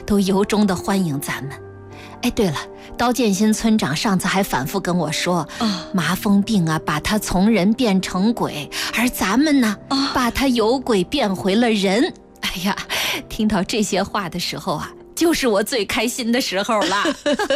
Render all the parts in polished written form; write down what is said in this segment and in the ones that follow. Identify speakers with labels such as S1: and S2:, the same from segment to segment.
S1: 都由衷地欢迎咱们。哎，对了，刀剑心村长上次还反复跟我说，麻风病啊，把他从人变成鬼，而咱们呢，把他由鬼变回了人。哎呀，听到这些话的时候啊，就是我最开心的时候了。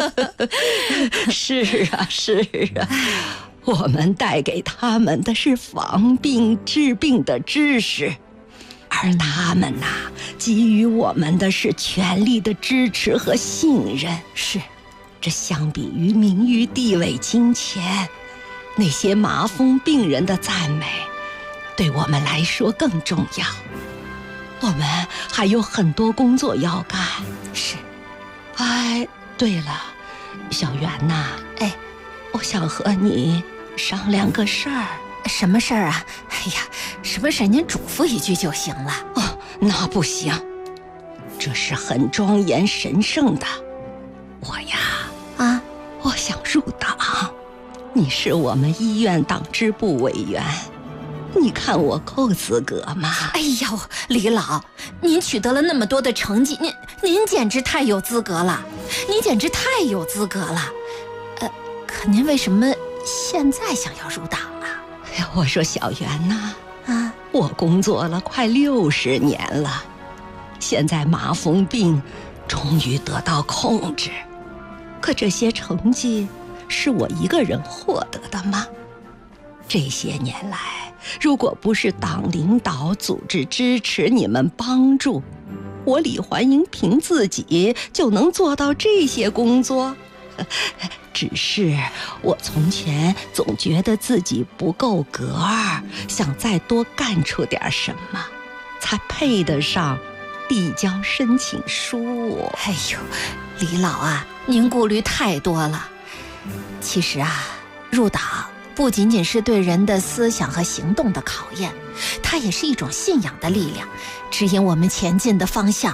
S2: 是啊，是啊，我们带给他们的是防病治病的知识，而他们呐，给予我们的是全力的支持和信任。
S1: 是，
S2: 这相比于名誉、地位、金钱，那些麻风病人的赞美，对我们来说更重要。我们还有很多工作要干。
S1: 是。
S2: 哎，对了，小袁呐，
S1: 哎，
S2: 我想和你商量个事儿。
S1: 什么事儿啊？哎呀，什么事儿您嘱咐一句就行了。
S2: 哦，那不行，这是很庄严神圣的。我呀，我想入党。你是我们医院党支部委员，你看我够资格吗？
S1: 哎呦，李老，您取得了那么多的成绩，您简直太有资格了，您简直太有资格了。可您为什么现在想要入党啊？
S2: 哎呀，我说小袁呐，我工作了快60年了，现在麻风病终于得到控制，可这些成绩是我一个人获得的吗？这些年来，如果不是党领导、组织支持、你们帮助，我李环英凭自己就能做到这些工作？只是我从前总觉得自己不够格，想再多干出点什么，才配得上递交申请书。
S1: 哎呦，李老啊，您顾虑太多了。其实啊，入党不仅仅是对人的思想和行动的考验，它也是一种信仰的力量，指引我们前进的方向。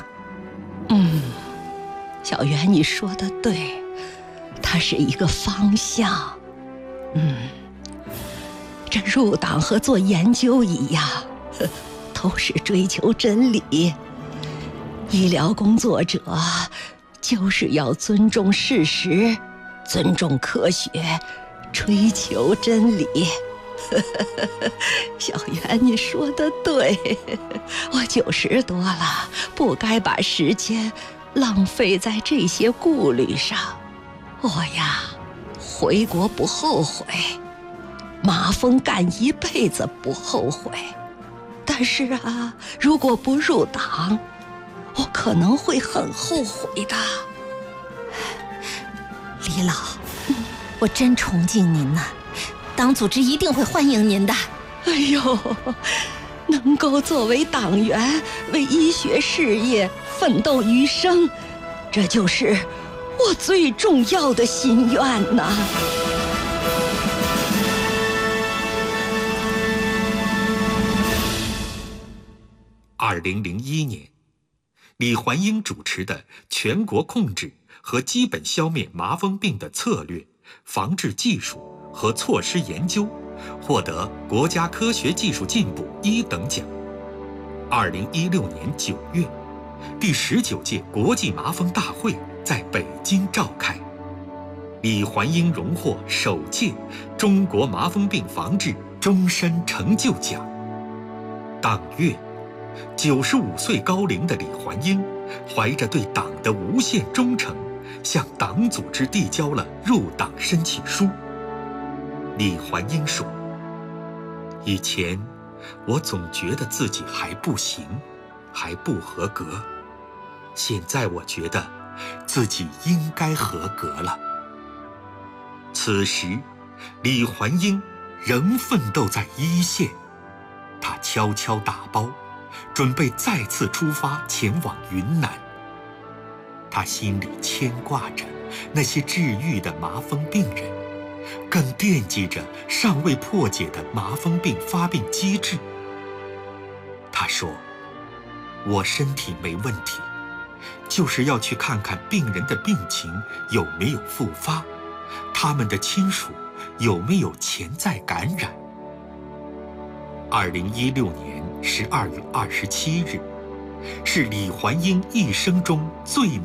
S2: 小袁，你说的对，它是一个方向。这入党和做研究一样，都是追求真理。医疗工作者就是要尊重事实，尊重科学，追求真理。小袁，你说的对，我90多了，不该把时间浪费在这些顾虑上。我呀，回国不后悔，麻风干一辈子不后悔。但是啊，如果不入党，我可能会很后悔的。
S1: 李老，我真崇敬您呐，党组织一定会欢迎您的。
S2: 哎呦，能够作为党员为医学事业奋斗余生，这就是我最重要的心愿呐。
S3: 2001年，李环英主持的全国控制和基本消灭麻风病的策略、防治技术和措施研究，获得国家科学技术进步1等奖。2016年9月，第19届国际麻风大会在北京召开，李环英荣获首届中国麻风病防治终身成就奖。当月，95岁高龄的李环英怀着对党的无限忠诚，向党组织递交了入党申请书。李环英说：“以前我总觉得自己还不行，还不合格，现在我觉得自己应该合格了。”此时，李环英仍奋斗在一线，他悄悄打包，准备再次出发前往云南。他心里牵挂着那些治愈的麻风病人，更惦记着尚未破解的麻风病发病机制。他说：“我身体没问题，就是要去看看病人的病情有没有复发，他们的亲属有没有潜在感染。”2016年12月27日，是李环英一生中最